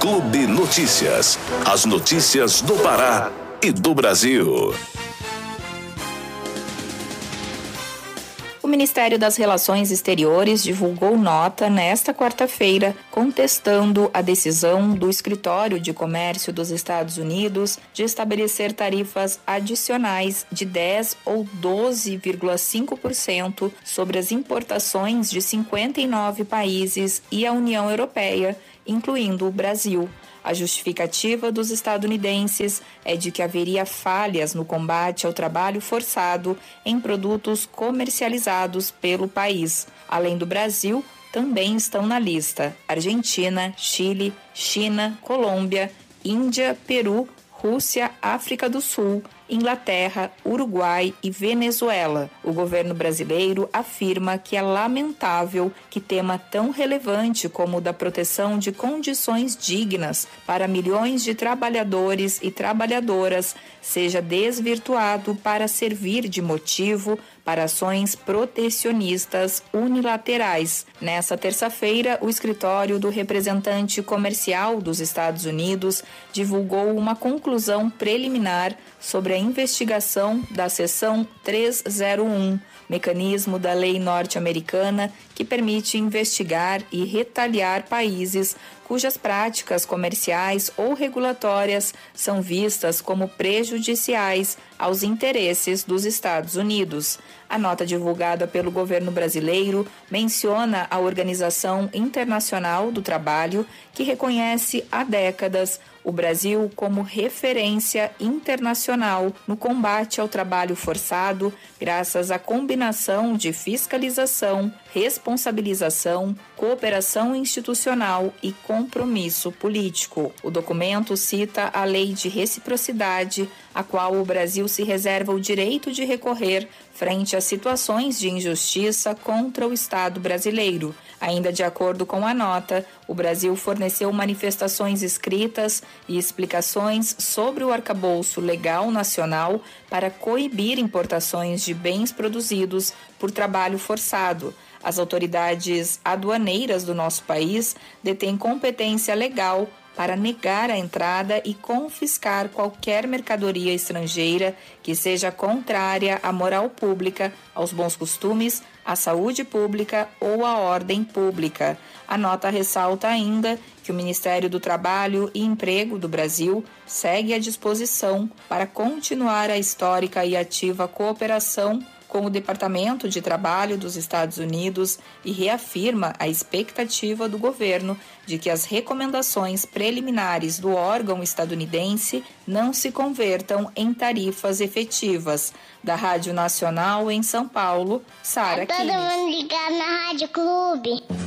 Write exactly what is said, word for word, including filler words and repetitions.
Clube Notícias. As notícias do Pará e do Brasil. O Ministério das Relações Exteriores divulgou nota nesta quarta-feira contestando a decisão do Escritório de Comércio dos Estados Unidos de estabelecer tarifas adicionais de dez ou doze vírgula cinco por cento sobre as importações de cinquenta e nove países e a União Europeia, incluindo o Brasil. A justificativa dos estadunidenses é de que haveria falhas no combate ao trabalho forçado em produtos comercializados pelo país. Além do Brasil, também estão na lista Argentina, Chile, China, Colômbia, Índia, Peru, Rússia, África do Sul, Inglaterra, Uruguai e Venezuela. O governo brasileiro afirma que é lamentável que tema tão relevante como o da proteção de condições dignas para milhões de trabalhadores e trabalhadoras seja desvirtuado para servir de motivo para ações protecionistas unilaterais. Nessa terça-feira, o escritório do representante comercial dos Estados Unidos divulgou uma conclusão preliminar sobre a investigação da seção trezentos e um, mecanismo da lei norte-americana que permite investigar e retaliar países cujas práticas comerciais ou regulatórias são vistas como prejudiciais aos interesses dos Estados Unidos. A nota divulgada pelo governo brasileiro menciona a Organização Internacional do Trabalho, que reconhece há décadas o Brasil como referência internacional no combate ao trabalho forçado, graças à combinação de fiscalização, responsabilização, cooperação institucional e compromisso político. O documento cita a Lei de Reciprocidade, a qual o Brasil se reserva o direito de recorrer frente a situações de injustiça contra o Estado brasileiro. Ainda de acordo com a nota, o Brasil forneceu manifestações escritas e explicações sobre o arcabouço legal nacional para coibir importações de bens produzidos por trabalho forçado. As autoridades aduaneiras do nosso país detêm competência legal para negar a entrada e confiscar qualquer mercadoria estrangeira que seja contrária à moral pública, aos bons costumes, à saúde pública ou à ordem pública. A nota ressalta ainda que o Ministério do Trabalho e Emprego do Brasil segue à disposição para continuar a histórica e ativa cooperação com o Departamento de Trabalho dos Estados Unidos e reafirma a expectativa do governo de que as recomendações preliminares do órgão estadunidense não se convertam em tarifas efetivas. Da Rádio Nacional em São Paulo, Sara Kimes. Todo mundo ligado na Rádio Clube.